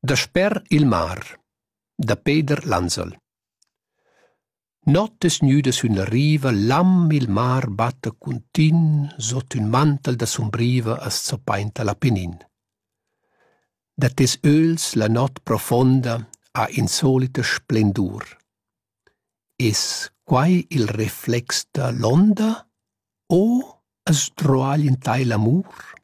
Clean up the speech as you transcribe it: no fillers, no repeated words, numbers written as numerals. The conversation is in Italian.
Dasper il mar, da Peter Lanzel. Nottes gnüda sün la riva, l'am il mar batta cuntin sot un mantel da sombriva as zoppainta l'Apennin. Da tes öls la not profonda ha insolita splendur. Es quai il reflex da l'onda o es droagl intai l'amur?